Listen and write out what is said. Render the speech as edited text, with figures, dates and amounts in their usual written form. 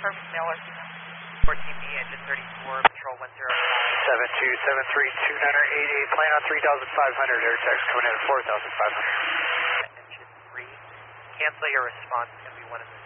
confirm Miller. 14B, engine 34, Patrol 105. 7273-2988, plan on 3,500, air tax coming in at 4,500. Engine 3, cancel your response, it's going to be one of the